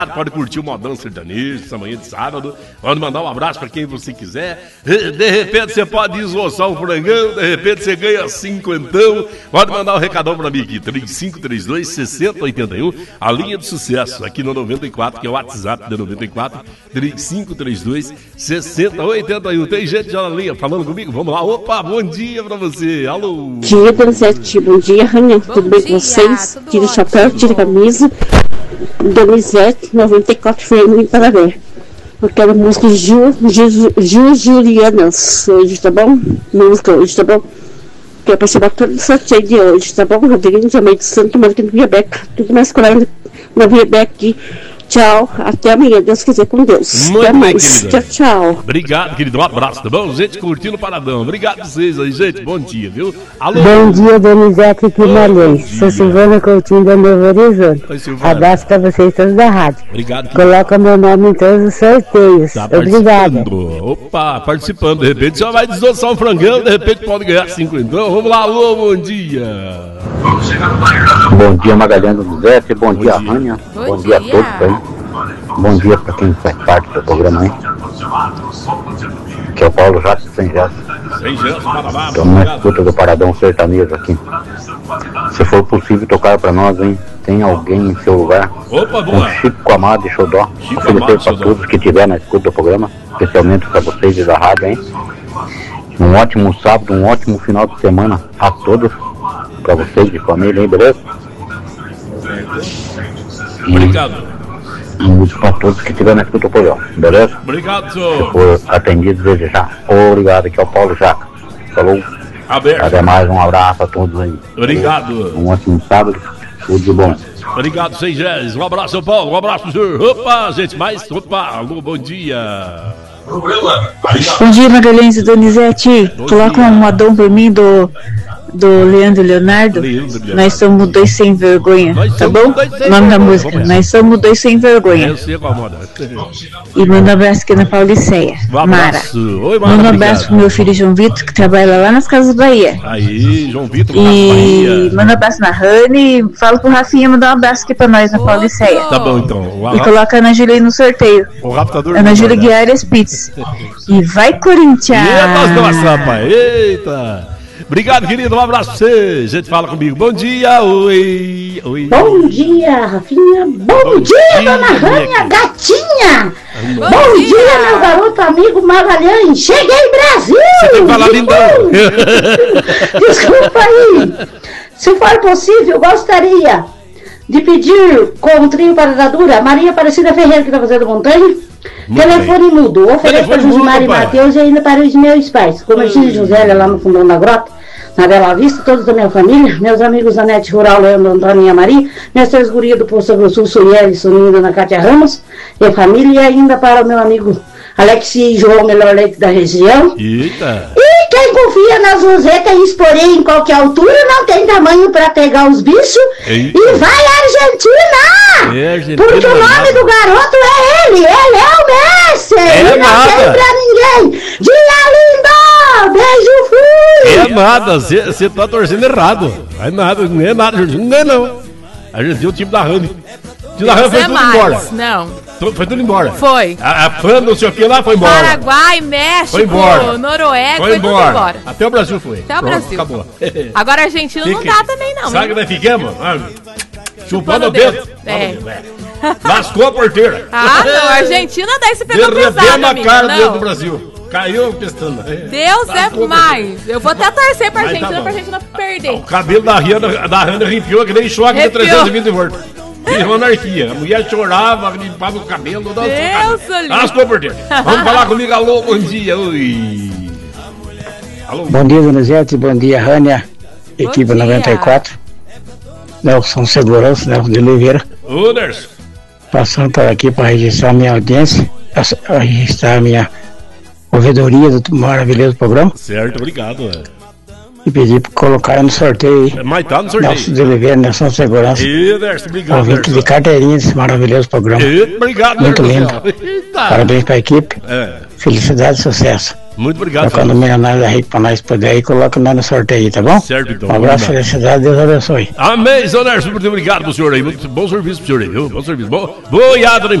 Pode curtir o modão sertanejo essa manhã de sábado. Pode mandar um abraço pra quem você quiser. De repente você pode esboçar um frangão. De repente você ganha 50. Pode mandar um recadão pra mim aqui. 3532-6081. A linha de sucesso aqui no 94, que é o WhatsApp da 94. 3532-6081. Tem gente já na linha falando comigo? Vamos lá. Opa, bom dia pra você. Alô. Bom dia, Donizete. Bom dia, Rania. Tudo bem com vocês? Tira o chapéu, tira a camisa. Donizete, 94 FM para ver. Eu quero música Julianas hoje, tá bom? Música hoje, tá bom? Quero participar todo o sorteio de hoje, tá bom? Rodriguinho também de Santo Marco do Viebeca. Tudo mais claro no Viebeca aqui. Tchau, até amanhã, Deus quiser, com Deus. Muito até bem, mais. querida. Tchau, tchau. Obrigado, querido. Um abraço, tá bom? Gente curtindo o Paradão. Obrigado a vocês aí, gente. Bom dia, viu? Alô. Bom dia, Donizete Guimarães. Sou Silvana Coutinho da Novo Horizonte. Oi, Silvana. Abraço pra vocês todos da rádio. Obrigado. Querido. Coloca meu nome em todos os sorteios. Tá Obrigada. Opa, participando. De repente você vai desossar um frangão, de repente pode ganhar 5. Então, vamos lá, alô, bom dia. Bom dia, Magalhães Donizete. Bom dia, Rania. Bom dia a todos aí. Bom dia para quem faz parte do programa aí. Que é o Paulo Jacques Sem Gesso. Estamos na escuta do Paradão Sertanejo aqui. Se for possível tocar para nós, hein? Tem alguém em seu lugar? Opa, com Chico Amado e Xodó. Oferecer para todos que estiver na escuta do programa, especialmente para vocês da rádio, hein? Um ótimo sábado, um ótimo final de semana a todos, para vocês de família, hein? Beleza? Obrigado. Para todos que estiverem na escuta do programa, beleza? Obrigado, senhor. Se for atendido desde já. Obrigado, aqui é o Paulo Jaca. Falou. Aberto. Até mais, um abraço a todos aí. Obrigado. Um ótimo sábado, tudo de bom. Obrigado, Seijés. Um abraço, São Paulo. Um abraço, senhor. Opa, gente, mais. Opa, alô, bom dia. Bom dia, Magalhães e Donizete. Coloca um modão pra mim do Leandro Leonardo. Nós somos dois sem vergonha, tá bom? O nome da música, nós somos dois sem vergonha. Eu sei qual moda. E manda um abraço aqui na Pauliceia, Mara. Oi, Mara. Manda um abraço pro meu filho João Vitor, que trabalha lá nas Casas Bahia. Aí, João Vitor, e manda um abraço na Rani e fala pro Rafinha mandar um abraço aqui pra nós na Pauliceia. Tá bom, então. E coloca a Ana Júlia aí no sorteio. O raptador. Ana Júlia Guiara Spitz. E vai, Corinthians! Nossa, rapaz. Eita! Obrigado, querido. Um abraço pra você. Gente, fala comigo. Bom dia. Oi. Bom dia, Rafinha. Bom dia, dona Rania, gatinha. Bom dia, meu garoto amigo Magalhães. Cheguei, Brasil. Você tem que falar lindão. Desculpa aí. Se for possível, gostaria de pedir com o trio Paradadura, Maria Aparecida Ferreira, que está fazendo montanha. Telefone mudo. Ofereço para Josimar e Matheus e ainda para os meus pais. Como eu tinha José lá no fundão da grota. Na Bela Vista, todos da minha família, meus amigos da Net Rural, Leandro, Antônia Maria, minhas três gurias do Poço Grosso, Sueli, Soninho, Ana Cátia Ramos, minha família, e ainda para o meu amigo Alex e João, melhor leite da região. Eita! E quem confia nas rosetas e esporei em qualquer altura, não tem tamanho para pegar os bichos. Eita. E vai Argentina! Argentina! Porque o nome do garoto é ele é o Messi! E não tem pra ninguém! Dia lindo! Beijo, fui! É nada, você tá torcendo errado. É nada, não é nada, Jorginho. Não é não. A Argentina é o time da Rani. O time da Rani foi tudo embora. Não. Foi tudo embora. Foi. A fã, não sei o que lá, foi embora. Paraguai, México, foi embora. Noruega, foi tudo embora. Até o Brasil foi. Até o Brasil. Acabou. Agora a Argentina não dá também, não. Sabe que nós ficamos? Chupando o dedo. Lascou a porteira. Ah, não. A Argentina daí se pegou pesado, amigo. amigo. Cara dentro do Brasil. Caiu pestando. Deus é mais. Eu vou até torcer pra Argentina, pra gente não perder. O cabelo da Rana arrepiou que nem choque de 320 volts. Que monarquia. A mulher chorava, limpava o cabelo. Deus, lascou a porteira. Vamos falar comigo. Alô, bom dia. Oi. Alô. Bom dia, Donizete. Bom dia, Rania. Equipe 94. Nelson Segurança, Nelson de Oliveira. Ô, Nelson. Passando por aqui para registrar a minha audiência, para registrar a minha ouvidoria do maravilhoso programa. Certo, obrigado. E pedir para colocar no sorteio aí. Mas tá no sorteio. Nelson de Oliveira, Nelson Segurança. Nelson, obrigado. Ouvinte de carteirinha desse maravilhoso programa. Obrigado, muito lindo. Parabéns para a equipe. Felicidade e sucesso. Muito obrigado. Quando o milionário da RIC pra nós poder aí, coloca nós no sorteio aí, tá bom? Certo, então. Um abraço, felicidade, Deus abençoe. Amém, Zé Nerso, muito obrigado pro senhor aí. Muito bom serviço pro senhor aí, viu? Bom serviço. Boiada